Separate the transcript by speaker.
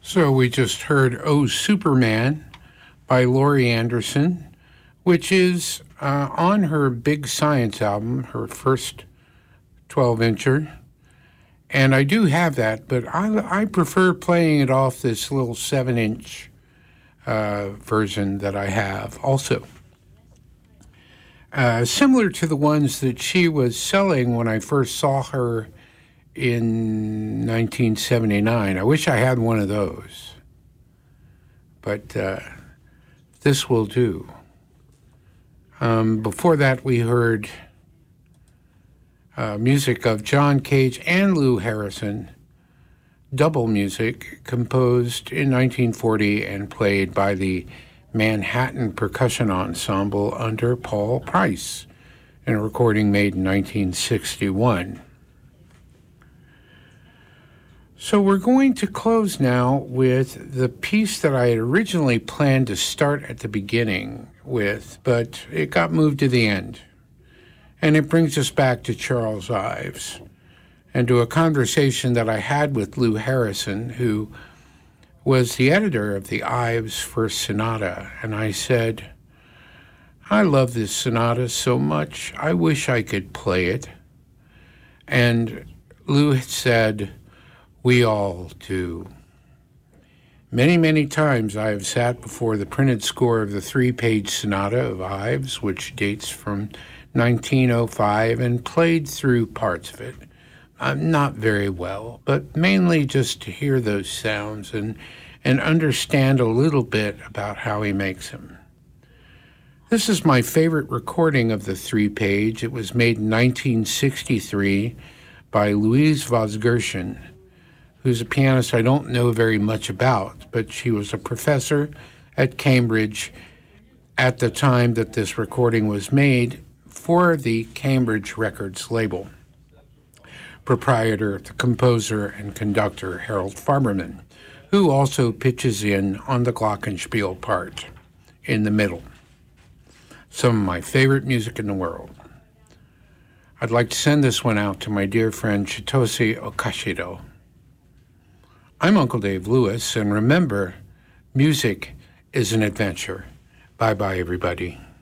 Speaker 1: So we just heard Oh Superman by Laurie Anderson, which is on her Big Science album, her first 12-incher. And I do have that, but I prefer playing it off this little 7-inch version that I have also. Similar to the ones that she was selling when I first saw her in 1979. I wish I had one of those, but this will do. Before that, we heard music of John Cage and Lou Harrison, double music composed in 1940 and played by the Manhattan Percussion Ensemble under Paul Price in a recording made in 1961. So we're going to close now with the piece that I had originally planned to start at the beginning with, but it got moved to the end. And it brings us back to Charles Ives and to a conversation that I had with Lou Harrison, who was the editor of the Ives First Sonata. And I said, I love this sonata so much, I wish I could play it. And Lou had said, we all do. Many, many times I have sat before the printed score of the 3-page sonata of Ives, which dates from 1905, and played through parts of it. Not very well, but mainly just to hear those sounds and understand a little bit about how he makes them. This is my favorite recording of the 3-page. It was made in 1963 by Louise Vosgersian, who's a pianist I don't know very much about, but she was a professor at Cambridge at the time that this recording was made for the Cambridge Records label. Proprietor, the composer, and conductor Harold Farberman, who also pitches in on the glockenspiel part in the middle. Some of my favorite music in the world. I'd like to send this one out to my dear friend Chitoshi Okashido. I'm Uncle Dave Lewis, and remember, music is an adventure. Bye-bye, everybody.